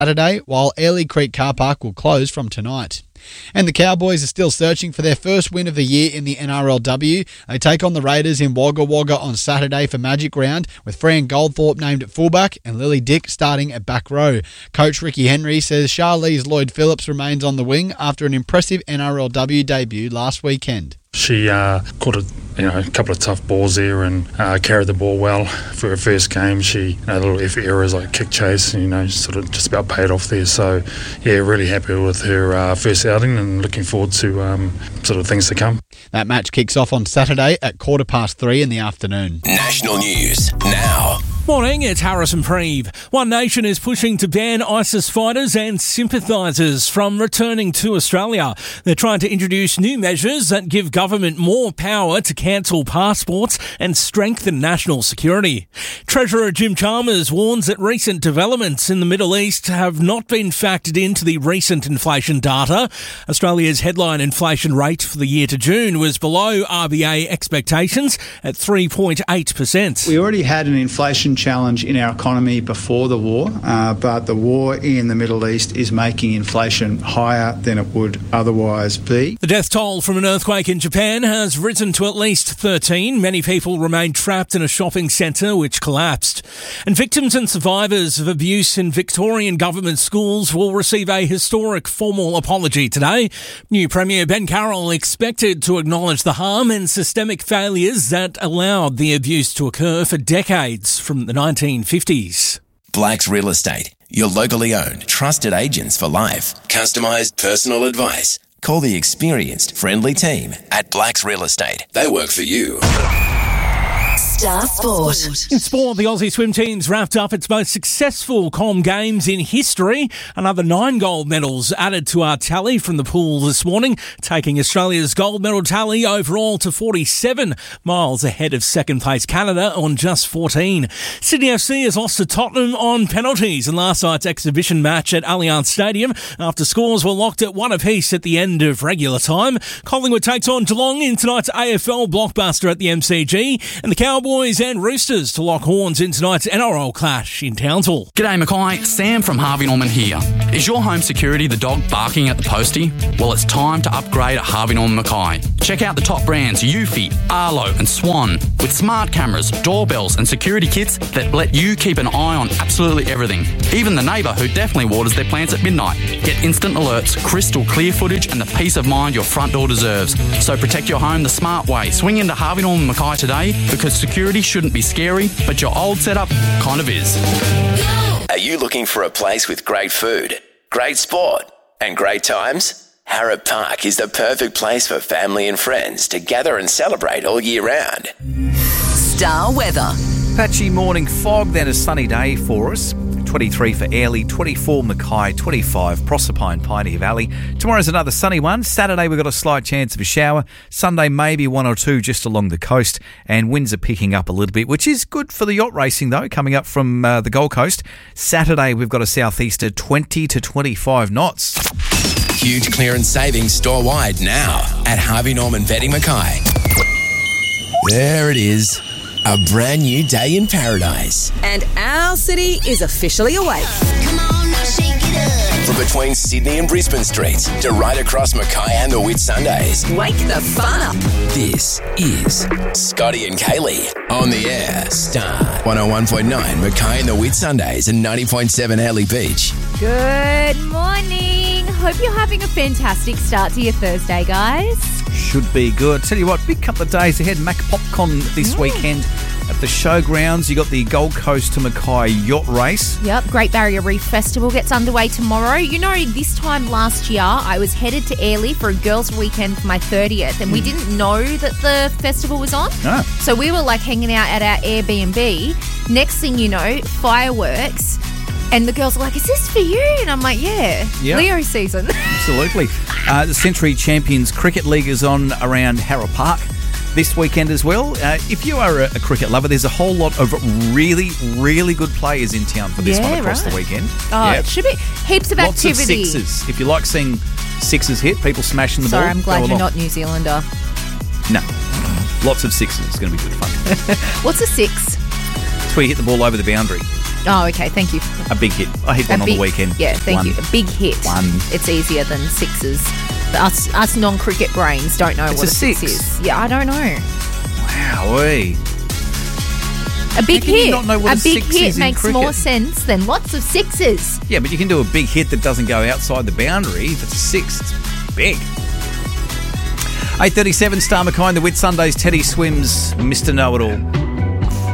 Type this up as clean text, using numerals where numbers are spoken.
Saturday, while Airlie Creek Car Park will close from tonight. And the Cowboys are still searching for their first win of the year in the NRLW. They take on the Raiders in Wagga Wagga on Saturday for Magic Round, with Fran Goldthorpe named at fullback and Lily Dick starting at back row. Coach Ricky Henry says Charlize Lloyd-Phillips remains on the wing after an impressive NRLW debut last weekend. She caught a couple of tough balls there and carried the ball well for her first game. She little errors like kick chase, sort of just about paid off there. So yeah, really happy with her first outing and looking forward to sort of things to come. That match kicks off on Saturday at 3:15 in the afternoon. National news now. Morning, it's Harrison Preeve. One Nation is pushing to ban ISIS fighters and sympathisers from returning to Australia. They're trying to introduce new measures that give government more power to cancel passports and strengthen national security. Treasurer Jim Chalmers warns that recent developments in the Middle East have not been factored into the recent inflation data. Australia's headline inflation rate for the year to June was below RBA expectations at 3.8%. We already had an inflation challenge in our economy before the war, but the war in the Middle East is making inflation higher than it would otherwise be. The death toll from an earthquake in Japan has risen to at least 13. Many people remain trapped in a shopping centre which collapsed. And victims and survivors of abuse in Victorian government schools will receive a historic formal apology today. New Premier Ben Carroll expected to acknowledge the harm and systemic failures that allowed the abuse to occur for decades from the 1950s. Blacks Real Estate, your locally owned, trusted agents for life. Customised personal advice. Call the experienced, friendly team at Blacks Real Estate. They work for you. Star Sport. In sport, the Aussie swim team's wrapped up its most successful Com Games in history. Another 9 gold medals added to our tally from the pool this morning, taking Australia's gold medal tally overall to 47, miles ahead of second place Canada on just 14. Sydney FC has lost to Tottenham on penalties in last night's exhibition match at Allianz Stadium after scores were locked at one apiece at the end of regular time. Collingwood takes on Geelong in tonight's AFL blockbuster at the MCG, and the Cowboys and Roosters to lock horns in tonight's NRL clash in Townsville. G'day Mackay, Sam from Harvey Norman here. Is your home security the dog barking at the postie? Well, it's time to upgrade at Harvey Norman Mackay. Check out the top brands Eufy, Arlo and Swan with smart cameras, doorbells and security kits that let you keep an eye on absolutely everything. Even the neighbour who definitely waters their plants at midnight. Get instant alerts, crystal clear footage and the peace of mind your front door deserves. So protect your home the smart way. Swing into Harvey Norman Mackay today because security shouldn't be scary, but your old setup kind of is. Are you looking for a place with great food, great sport and great times? Harrop Park is the perfect place for family and friends to gather and celebrate all year round. Star weather. Patchy morning fog, then a sunny day for us. 23 for Airlie, 24 Mackay, 25 Proserpine, Pioneer Valley. Tomorrow's another sunny one. Saturday we've got a slight chance of a shower. Sunday maybe 1 or 2 just along the coast, and winds are picking up a little bit, which is good for the yacht racing though, coming up from the Gold Coast. Saturday we've got a southeaster 20 to 25 knots. Huge clearance savings store-wide now at Harvey Norman Bedding Mackay. There it is. A brand new day in paradise. And our city is officially awake. Come on, now shake it up. From between Sydney and Brisbane streets to right across Mackay and the Whitsundays. Wake the fun up. This is Scotty and Kaylee on the air. Star 101.9 Mackay and the Whitsundays and 90.7 Airlie Beach. Good morning. Hope you're having a fantastic start to your Thursday, guys. Should be good. Tell you what, big couple of days ahead. Mac Popcon this weekend at the showgrounds. You got the Gold Coast to Mackay yacht race. Yep, Great Barrier Reef Festival gets underway tomorrow. You know, this time last year, I was headed to Airlie for a girls' weekend for my 30th, and we didn't know that the festival was on. No. So we were like hanging out at our Airbnb. Next thing you know, fireworks. And the girls are like, is this for you? And I'm like, yeah. Leo season. Absolutely. The Century Champions Cricket League is on around Harrop Park this weekend as well. If you are a cricket lover, there's a whole lot of really, really good players in town for this one across the weekend. Oh, it should be heaps of lots activity. Lots of sixes. If you like seeing sixes hit, people smashing the ball. Sorry, I'm glad you're not New Zealander. No. Lots of sixes. It's going to be good fun. What's a six? It's where you hit the ball over the boundary. Oh, okay. Thank you. A big hit. I hit one on the weekend. Yeah, thank you. A big hit. One. It's easier than sixes. But us non-cricket brains don't know what a six is. Yeah, I don't know. Wowee. A big How can you hit. not know what a big six hit is in makes cricket? more sense than lots of sixes. Yeah, but you can do a big hit that doesn't go outside the boundary. If it's a six, it's big. 8:37, Star Mackay, the Whit Sundays, Teddy Swims, Mr. Know-It-All.